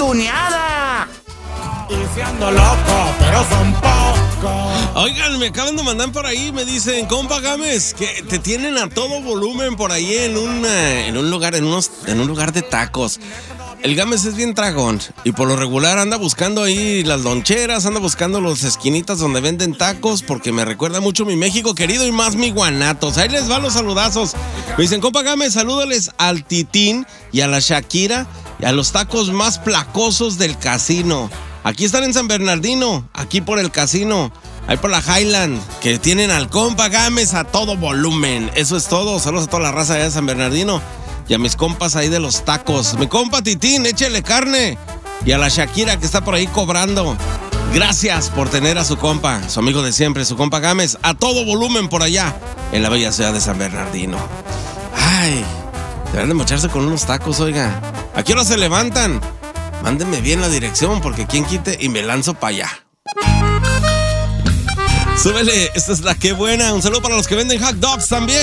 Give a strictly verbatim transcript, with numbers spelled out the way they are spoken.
tuneada. Y se ando loco, pero son pocos. Oigan, me acaban de mandar por ahí, me dicen, compa Gámez, que te tienen a todo volumen por ahí en un, en un lugar, en unos, en un lugar de tacos. El Gámez es bien tragón y por lo regular anda buscando ahí las loncheras, anda buscando las esquinitas donde venden tacos porque me recuerda mucho mi México querido y más mi Guanatos. Ahí les van los saludazos. Me dicen, compa Gámez, salúdales al Titín y a la Shakira y a los tacos más placosos del casino. Aquí están en San Bernardino, aquí por el casino, ahí por la Highland, que tienen al compa Gámez a todo volumen. Eso es todo, saludos a toda la raza allá de San Bernardino. Y a mis compas ahí de los tacos. Mi compa Titín, échele carne. Y a la Shakira que está por ahí cobrando. Gracias por tener a su compa, su amigo de siempre, su compa Gámez, a todo volumen por allá, en la bella ciudad de San Bernardino. Ay, deberán de mocharse con unos tacos, oiga. ¿A qué hora se levantan? Mándenme bien la dirección, porque quien quite y me lanzo para allá. Súbele, esta es la que buena. Un saludo para los que venden hot dogs también.